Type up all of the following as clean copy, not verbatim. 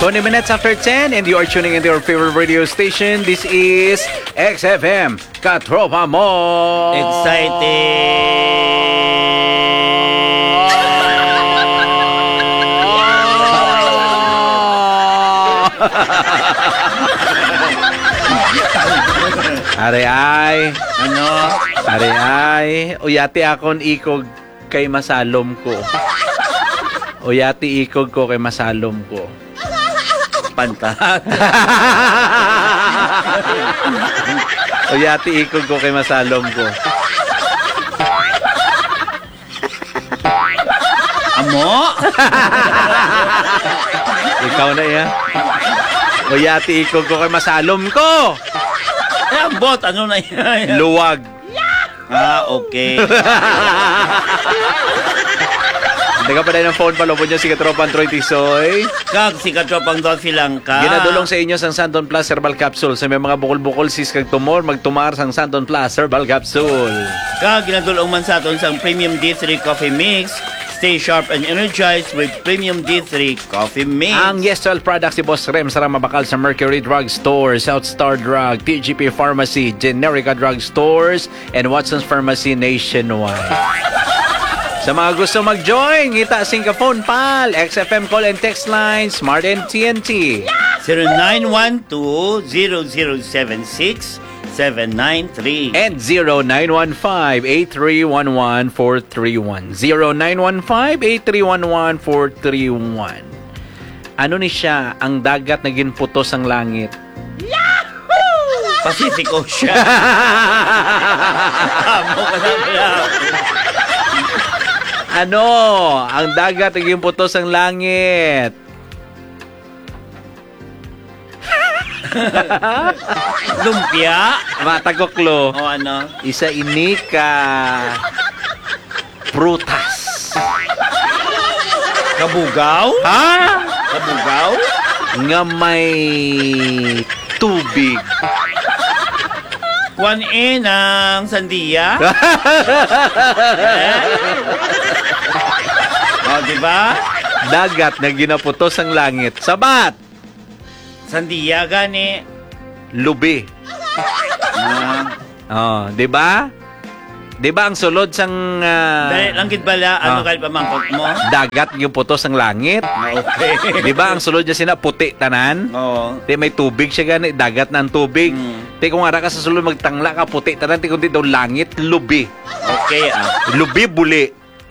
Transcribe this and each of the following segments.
20 minutes after 10 and you are tuning into your favorite radio station. This is XFM Katropa Mo. Exciting! Are ay. Ano? Are ay. Uyati akon ikog kay masalom ko. Uyati ikog ko kay masalom ko. Pantat. Uyati ikog ko kay masalom ko. Amo? Ikaw na yan. Uyati ikog ko kay masalom ko. Ambot, ano na yan? Luwag. Okay. Hindi ka pa dahil ng phone palubod niya si Katropan Troy Tisoy. Kag, si Katropang Dolphy lang ka. Ginadulong sa inyo sang Santon Plus Herbal Capsule. Sa may mga bukol-bukol sis kag tumor, magtumar sang Santon Plus Herbal Capsule. Kag, ginadulong man sa aton sang Premium D3 Coffee Mix. Stay sharp and energized with Premium D3 Coffee Mix. Ang Yes 12 products si Boss Rem sarang mabakal sa Mercury Drug Store, South Star Drug, TGP Pharmacy, Generica Drug Stores, and Watson's Pharmacy nationwide. Sa mga gusto mag-join, ngita sing ka phone pal, XFM call and text line, Smart and TNT. 0912-0076-793 and 0915-8311-431. 0915-8311-431. Ano ni siya ang dagat na ginputos ang langit? Pacific Ocean. Amo ka na pala. Ano ang dagat na ginputos ang langit? Lumpia? Matagoklo. O ano? Isa ini ka prutas. Kabugaw? Ha? Kabugaw? Nga may tubig. Kwan ng sandiya? O, diba? Dagat na ginaputos ang langit. Sabat! Sandiya gani. Lubi. Oh, 'di ba? 'Di ba ang sulod sang Dali lang gid bala ano kay pamangkot mo? dagat yung putos ang langit? Okay. 'Di ba ang sulod niya sina puti tanan? Oo. Di may tubig siya gani, dagat na ang tubig. Ti kung ara ka sa sulod magtangla ka puti tanan, ti kundi daw langit, lubi. Okay Lubi buli.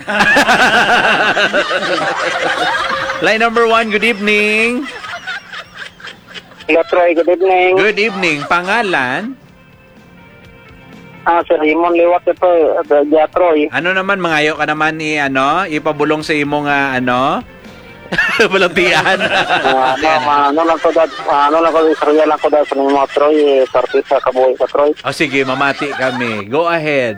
Line number 1, good evening. Hello, Troy. Good evening. Good evening. Pangalan? Sir Raymond Liwat ito, Troy. Ano naman, mangayo ka naman ipabulong sa imo nga, balatian. Ano lang ko istorya lang ko dahil sa mga Troy, partit sa kabuhay ka, Troy. O sige, mamati kami. Go ahead.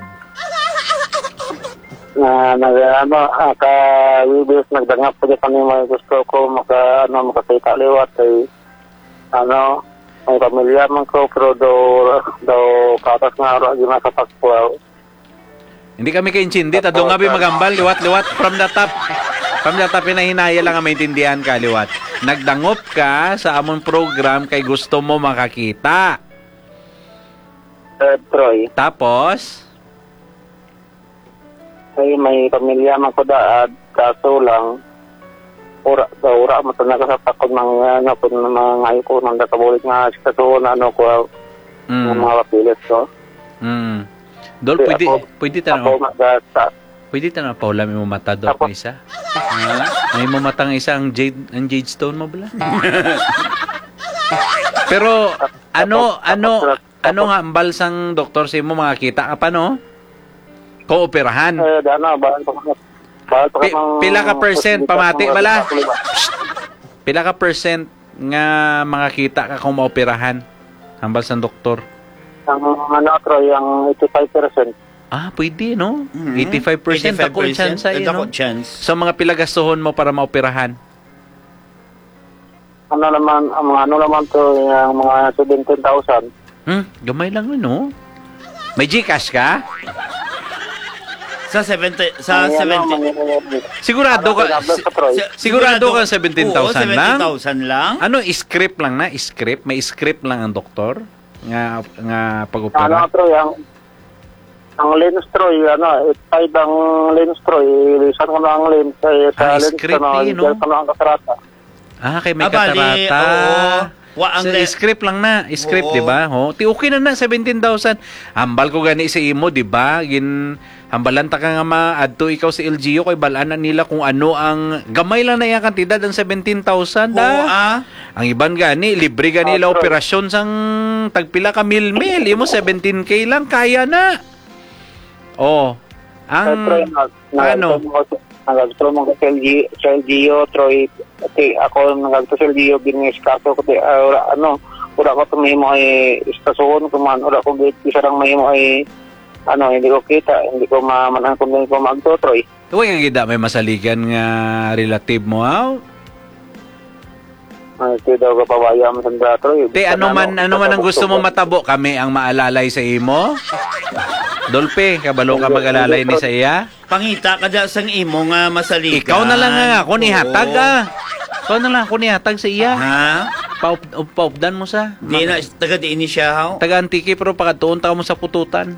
Ka-videos, nagdangap ko dyan mga gusto ko, makasita liwat, ang pamilya man ko, pero daw katas nga araw, ginasapakpuaw. Hindi kami kainchindi. Tado nga magambal. Liwat. From the top, pinahinaya lang ang maintindihan ka, liwat. Nagdangop ka sa among program kay gusto mo makakita. Troy. Tapos? Ay, may pamilya man ko daad, kaso lang, ura matanda ka sa takot ng mga ko nang nakabulit nga sa kasuon ko ng mga papilit ko. Dol, pwede ta na Paula may mata dol ko isa. May mata ng isa ang jade stone mo bala. Pero ano nga ang balsang doktor sa mo makakita ka pa no? Kooperahan. Pila ka percent pamati bala? Pila ka percent nga makakita ka kung maoperahan? Hambal sa doktor. Ang Troy, ang 85%. Pwede, no? 85%. Ako chance sa'yo, no? So, mga pila gastuhon mo para maoperahan? Ang ano naman to, yung mga 17,000. Gamay lang, no? May Gcash ka? Sa 70, sa 70. Sigurado ka, sigurado ka 17,000 Oo, lang? 17,000 lang. Ano, script lang na? Script? May script lang ang doktor? Nga Ano, pag-opera? Troy, ang lens, Troy, tied ang lens, Troy, ilisan ko na ang lens, sa lens, script eh, no? diyan ko na ang kasarata. Kay may Bali, katarata. oo. Script lang na. Script, Oo. di ba? Ti okay na 17,000. Hambal ko gani sa imo, di ba? Hambalan ta ka nga adto ikaw sa LGU kay balanan nila kung ano ang gamay lang na yung kantidad ang 17,000 da. Ang iban gani libre gani la operasyon sang tagpila ka mil imo 17K lang kaya na. Ang ano? Nagagtro mo sa LGU, Troy, ako nagagtro sa LGU, binis kaso, wala ko tumimo ay istasuhon ko man, wala ko gate, isa lang mahimo ay, hindi ko kita, hindi ko mamanan kung hindi ko magto, Troy. Huwag nga gida may masaligan nga relative mo, ha? Ito daw ka pabaya mo sa Troy. Ano man ang gusto mo matabo, kami ang maalalay sa imo? Dolpe, kabalo ka mag-alalay ni sa iya? Pangita ka dyan sang imo nga masaligan. Ikaw na lang nga ako nihatag Ikaw na lang ako nihatag sa iya. Ha? Paupdan mo sa. Di na, taga-diin ni siya, ha? Taga-antiki pero pagkatuon ta mo sa pututan.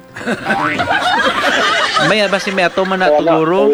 May basi may ato man na tuguro.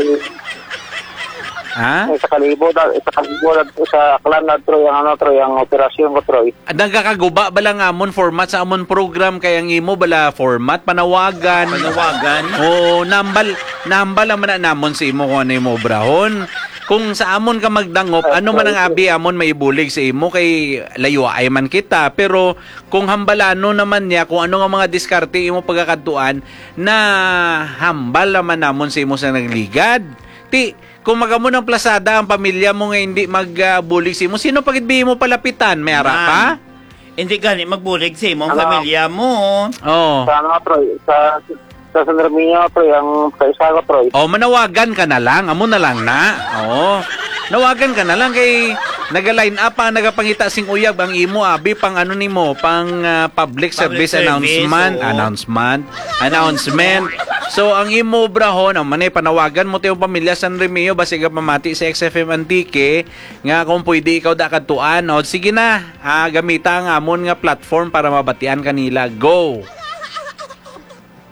Ha? Sa kalibo sa aklan na Troy, ang operasyon ko, Troy. Nagkakaguba ba lang amon format sa amon program kaya ang imo bala format panawagan. Oo, nambal naman na namon sa imo kung ano imo obrahon. Kung sa amon ka magdangop, ano man ang abi amon maibulig sa imo kay layo ay man kita. Pero kung hambalano naman niya kung ano nga mga diskarte imo pagkakadtuan na hambal naman namon sa imo sa nagligad. Kung magamo ng plasada ang pamilya mo nga hindi magbulig sa imo, sino pagidbihin mo palapitan? May ara pa? Hindi gani magbulig sa imong pamilya mo. Oo. Troy, sa San Ramiro, Troy, ang kaisa ko, Troy. Manawagan ka na lang. Amo na lang na. Oo. Nawagan ka na lang kay naga-line up ang nagapangita sing uyab ang imo abi pang ano nimo pang public service announcement. So ang imo brahon ang manay panawagan mo tayong pamilya San Remio basiga pamati sa XFM Antique nga kung pwede ikaw da kadtuan sige na gamita ang amon nga platform para mabatian kanila. Go.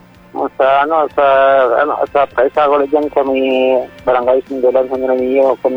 Sa kaisa ko diyan sa may barangay Sindolan San Ramiro.